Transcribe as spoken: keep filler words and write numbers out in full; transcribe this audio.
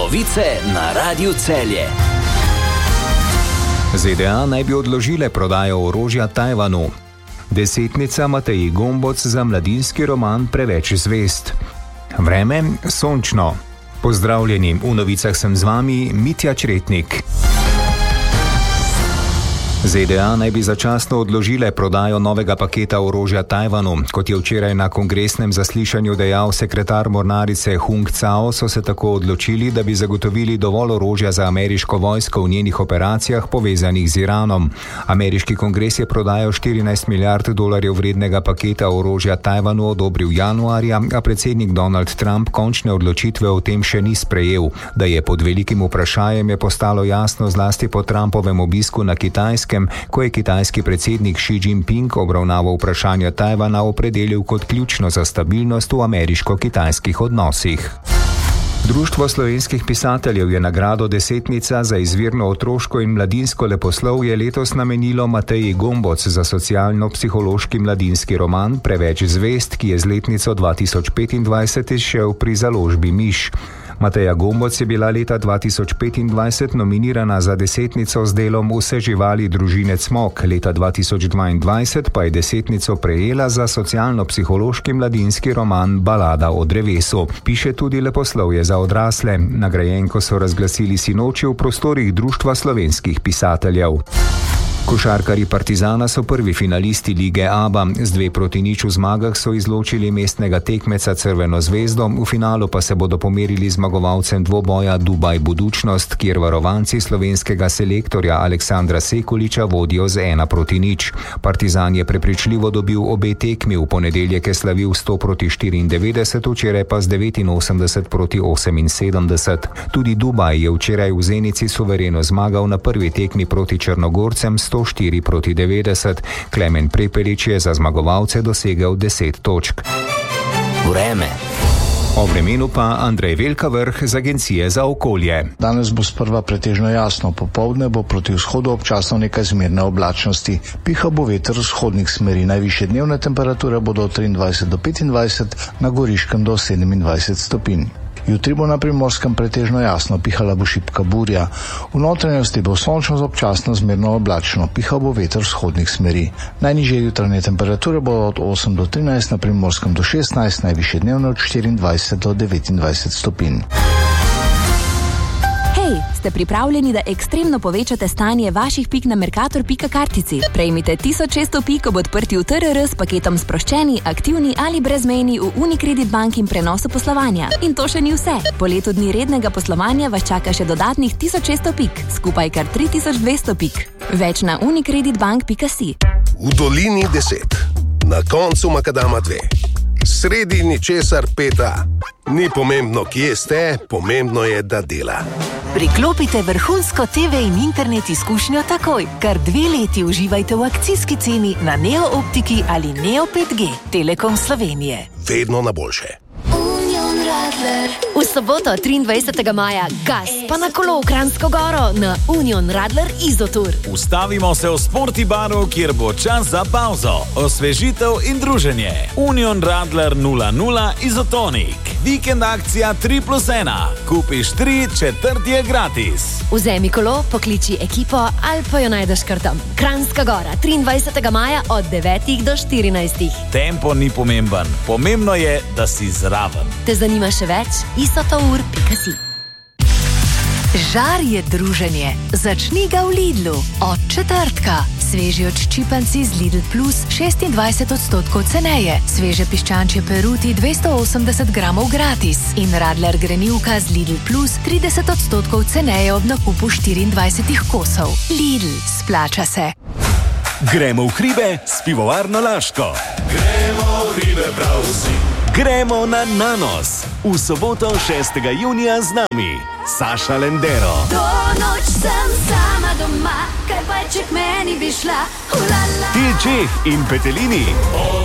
Novice na Radiu Celje. Z D A naj bi odložile prodajo orožja Tajvanu. Desetnica Mateji Gomboc za mladinski roman Preveč zvezd. Vreme sončno. Pozdravljeni, v novicah sem z vami Mitja Čretnik. Z D A naj bi začasno odložile prodajo novega paketa orožja Tajvanu. Kot je včeraj na kongresnem zaslišanju dejal sekretar mornarice Hung Cao, so se tako odločili, da bi zagotovili dovolj orožja za ameriško vojsko v njenih operacijah povezanih z Iranom. Ameriški kongres je prodajo štirinajst milijard dolarjev vrednega paketa orožja Tajvanu odobril januarja, a predsednik Donald Trump končne odločitve o tem še ni sprejel. Da je pod velikim vprašanjem, je postalo jasno zlasti po Trumpovem obisku na Kitajskem, ko je kitajski predsednik Xi Jinping obravnaval vprašanje Tajvana opredelil kot ključno za stabilnost v ameriško-kitajskih odnosih. Društvo slovenskih pisateljev je nagrado Desetnica za izvirno otroško in mladinsko leposlovje letos namenilo Mateji Gomboc za socialno-psihološki mladinski roman Preveč zvezd, ki je z letnico dva tisoč petindvajset izšel pri založbi Miš. Mateja Gomboc je bila leta dva tisoč petindvajset nominirana za Desetnico z delom Vse živali družine Cmok, leta dva tisoč dvaindvajset pa je Desetnico prejela za socialno-psihološki mladinski roman Balada o drevesu. Piše tudi leposlovje za odrasle. Nagrajenko so razglasili sinoči v prostorih Društva slovenskih pisateljev. Košarkarji Partizana so prvi finalisti lige ABA. Z dve proti nič v zmagah so izločili mestnega tekmeca Crveno zvezdo, v finalu pa se bodo pomerili zmagovalcem dvoboja Dubaj Budućnost, kjer varovanci slovenskega selektorja Aleksandra Sekuliča vodijo z ena proti nič. Partizan je prepričljivo dobil obe tekmi, v ponedeljek je slavil sto proti štiriindevetdeset, včeraj pa z devetinosemdeset proti oseminsedemdeset. Tudi Dubaj je včeraj v Zenici suvereno zmagal na prvi tekmi proti Črnogorcem sto štiri proti devetdeset. Klemen Prepelič je za zmagovalce dosegel deset točk. Vreme. O vremenu pa Andrej Velkavrh z Agencije za okolje. Danes bo sprva pretežno jasno, popoldne bo proti vzhodu občasno nekaj zmerne oblačnosti. Piha bo veter vzhodnih smeri, najvišje dnevne temperature bodo od triindvajset do petindvajset, na Goriškem do sedemindvajset stopinj. Jutri bo na Primorskem pretežno jasno, pihala bo šibka burja. V notranjosti bo sončno z občasno zmerno oblačno, pihal bo veter vzhodnih smeri. Najnižje jutranje temperature bodo od osem do trinajst, na Primorskem do šestnajst, najvišje dnevne od štiriindvajset do devetindvajset stopinj. Ste pripravljeni, da ekstremno povečate stanje vaših pik na Mercator pika kartici? Prejmite tisoč šeststo pik ob odprtju T R R s paketom sproščeni, aktivni ali brezmejni v Unicredit Bank in prenosu poslovanja. In to še ni vse. Po letu dni rednega poslovanja vas čaka še dodatnih tisoč šeststo pik, skupaj kar tri tisoč dvesto pik. Več na unicreditbank pika si. V dolini deset, na koncu makadama dve, sredi ničesar peta. Ni pomembno, kje ste, pomembno je, da dela. Priklopite vrhunsko T V in internet izkušnjo takoj. Kar dve leti uživajte v akcijski ceni na Neo Optiki ali Neo pet G. Telekom Slovenije. Vedno na boljše. V soboto triindvajsetega maja gas pa na kolo v Kranjsko Goro na Union Radler Izotour. Ustavimo se v Sporti baru, kjer bo čas za pauzo, osvežitev in druženje. Union Radler nula nula Izotonik. Vikend akcija tri plus ena. Kupiš tri, četrt je gratis. Vzemi kolo, pokliči ekipo ali pa jo najdeš kar tam. Kranjska Gora, triindvajsetega maja od devetih do štirinajstih. Tempo ni pomemben, pomembno je, da si zraven. Te zanima še več? izotour pika si. Žar je druženje. Začni ga v Lidlu. Od četrtka. Sveži odščipanci z Lidl Plus šestindvajset odstotkov ceneje. Sveže piščančje peruti dvesto osemdeset gramov gratis. In Radler grenivka z Lidl Plus trideset odstotkov ceneje ob nakupu štiriindvajsetih kosov. Lidl, splača se. Gremo v hribe s pivovarno Laško. Gremo v hribe prav vsi. Gremo na Nanos. V soboto šestega junija z nami Saša Lendero. Do noč sem sama doma, kaj pa če k meni bi šla. Ulala. Til Čeh in Petelini.